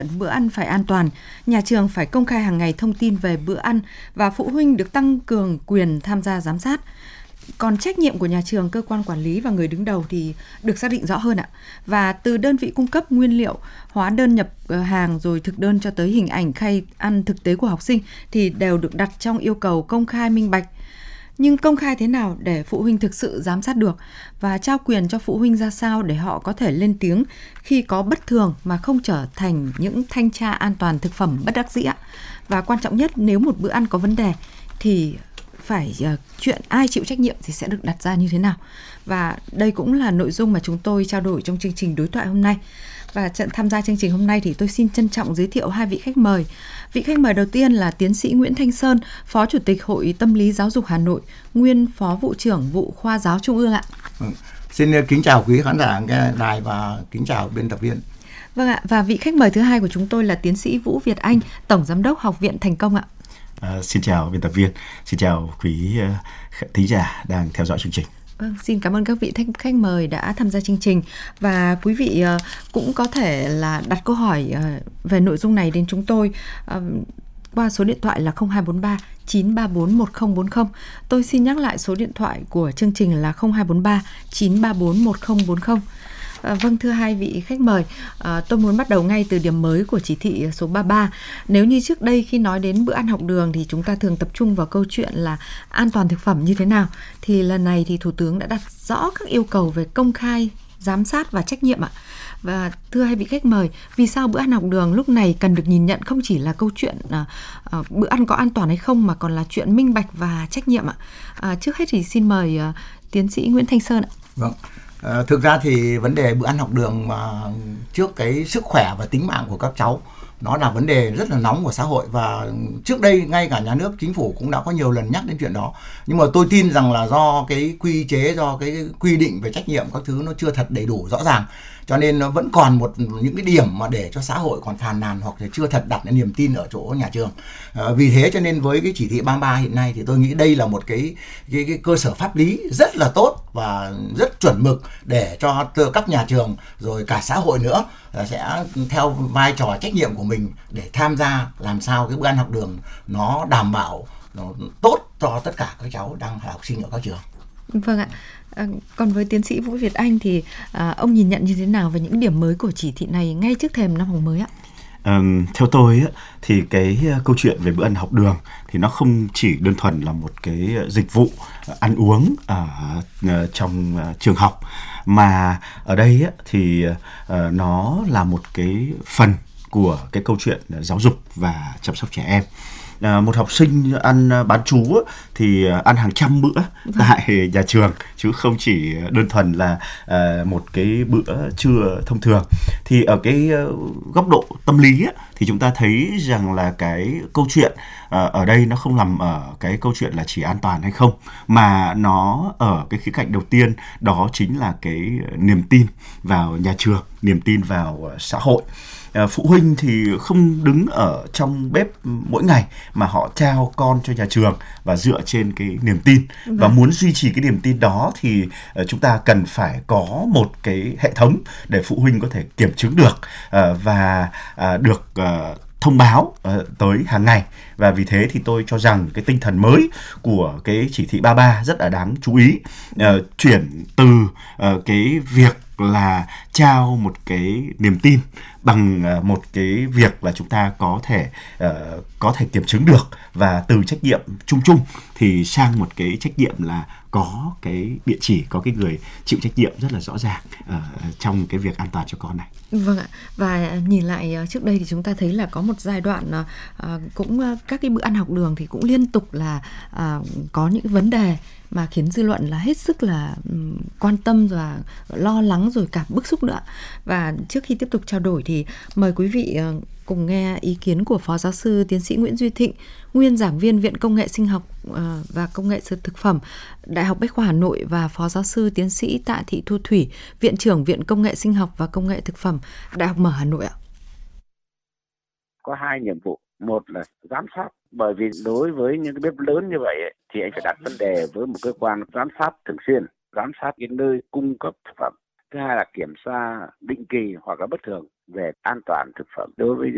Bữa ăn phải an toàn, nhà trường phải công khai hàng ngày thông tin về bữa ăn và phụ huynh được tăng cường quyền tham gia giám sát. Còn trách nhiệm của nhà trường, cơ quan quản lý và người đứng đầu thì được xác định rõ hơn ạ. Và từ đơn vị cung cấp nguyên liệu, hóa đơn nhập hàng rồi thực đơn cho tới hình ảnh khay ăn thực tế của học sinh thì đều được đặt trong yêu cầu công khai minh bạch. Nhưng công khai thế nào để phụ huynh thực sự giám sát được và trao quyền cho phụ huynh ra sao để họ có thể lên tiếng khi có bất thường mà không trở thành những thanh tra an toàn thực phẩm bất đắc dĩ ạ. Và quan trọng nhất, nếu một bữa ăn có vấn đề thì phải chuyện ai chịu trách nhiệm thì sẽ được đặt ra như thế nào. Và đây cũng là nội dung mà chúng tôi trao đổi trong chương trình đối thoại hôm nay. Và tham gia chương trình hôm nay thì tôi xin trân trọng giới thiệu hai vị khách mời. Vị khách mời đầu tiên là tiến sĩ Nguyễn Thanh Sơn, Phó Chủ tịch Hội Tâm lý Giáo dục Hà Nội, nguyên Phó Vụ trưởng Vụ Khoa giáo Trung ương ạ. Xin kính chào quý khán giả nghe đài và kính chào biên tập viên. Vâng ạ, và vị khách mời thứ hai của chúng tôi là tiến sĩ Vũ Việt Anh, Tổng Giám đốc Học viện Thành Công ạ. Xin chào biên tập viên, xin chào quý thính giả đang theo dõi chương trình. Vâng, xin cảm ơn các vị khách mời đã tham gia chương trình. Và quý vị cũng có thể là đặt câu hỏi về nội dung này đến chúng tôi qua số điện thoại là 0243 934 1040. Tôi xin nhắc lại số điện thoại của chương trình là 0243 934 1040. Vâng, thưa hai vị khách mời, tôi muốn bắt đầu ngay từ điểm mới của chỉ thị số 33. Nếu như trước đây khi nói đến bữa ăn học đường thì chúng ta thường tập trung vào câu chuyện là an toàn thực phẩm như thế nào, thì lần này thì Thủ tướng đã đặt rõ các yêu cầu về công khai, giám sát và trách nhiệm ạ. Và thưa hai vị khách mời, vì sao bữa ăn học đường lúc này cần được nhìn nhận không chỉ là câu chuyện bữa ăn có an toàn hay không mà còn là chuyện minh bạch và trách nhiệm ạ? Trước hết thì xin mời tiến sĩ Nguyễn Thanh Sơn ạ. Vâng. Thực ra thì vấn đề bữa ăn học đường mà trước cái sức khỏe và tính mạng của các cháu, nó là vấn đề rất là nóng của xã hội, và trước đây ngay cả nhà nước, chính phủ cũng đã có nhiều lần nhắc đến chuyện đó. Nhưng mà tôi tin rằng là do cái quy chế, do cái quy định về trách nhiệm các thứ nó chưa thật đầy đủ rõ ràng, cho nên nó vẫn còn những cái điểm mà để cho xã hội còn phàn nàn hoặc là chưa thật đặt cái niềm tin ở chỗ nhà trường. Vì thế cho nên với cái chỉ thị 33 hiện nay thì tôi nghĩ đây là một cái cơ sở pháp lý rất là tốt và rất chuẩn mực để cho các nhà trường rồi cả xã hội nữa sẽ theo vai trò trách nhiệm của mình để tham gia làm sao cái bữa ăn học đường nó đảm bảo, nó tốt cho tất cả các cháu đang là học sinh ở các trường. Vâng ạ. Còn với tiến sĩ Vũ Việt Anh thì ông nhìn nhận như thế nào về những điểm mới của chỉ thị này ngay trước thềm năm học mới ạ? Theo tôi thì cái câu chuyện về bữa ăn học đường thì nó không chỉ đơn thuần là một cái dịch vụ ăn uống trong trường học, mà ở đây thì nó là một cái phần của cái câu chuyện giáo dục và chăm sóc trẻ em. Một học sinh ăn bán trú thì ăn hàng trăm bữa tại nhà trường, chứ không chỉ đơn thuần là một cái bữa trưa thông thường. Thì ở cái góc độ tâm lý thì chúng ta thấy rằng là cái câu chuyện ở đây nó không nằm ở cái câu chuyện là chỉ an toàn hay không, mà nó ở cái khía cạnh đầu tiên, đó chính là cái niềm tin vào nhà trường, niềm tin vào xã hội. Phụ huynh thì không đứng ở trong bếp mỗi ngày mà họ trao con cho nhà trường và dựa trên cái niềm tin. Và muốn duy trì cái niềm tin đó thì chúng ta cần phải có một cái hệ thống để phụ huynh có thể kiểm chứng được và được thông báo tới hàng ngày. Và vì thế thì tôi cho rằng cái tinh thần mới của cái chỉ thị 33 rất là đáng chú ý, chuyển từ cái việc là trao một cái niềm tin bằng một cái việc là chúng ta có thể kiểm chứng được, và từ trách nhiệm chung chung thì sang một cái trách nhiệm là có cái địa chỉ, có cái người chịu trách nhiệm rất là rõ ràng trong cái việc an toàn cho con này. Vâng ạ. Và nhìn lại trước đây thì chúng ta thấy là có một giai đoạn cũng các cái bữa ăn học đường thì cũng liên tục là có những vấn đề mà khiến dư luận là hết sức là quan tâm và lo lắng rồi cả bức xúc nữa. Và trước khi tiếp tục trao đổi thì mời quý vị cùng nghe ý kiến của Phó Giáo sư Tiến sĩ Nguyễn Duy Thịnh, nguyên giảng viên Viện Công nghệ Sinh học và Công nghệ thực phẩm, Đại học Bách khoa Hà Nội, và Phó Giáo sư Tiến sĩ Tạ Thị Thu Thủy, Viện trưởng Viện Công nghệ Sinh học và Công nghệ thực phẩm, Đại học Mở Hà Nội ạ. Có hai nhiệm vụ. Một là giám sát, bởi vì đối với những cái bếp lớn như vậy thì anh phải đặt vấn đề với một cơ quan giám sát thường xuyên, giám sát cái nơi cung cấp thực phẩm. Thứ hai là kiểm tra định kỳ hoặc là bất thường về an toàn thực phẩm. Đối với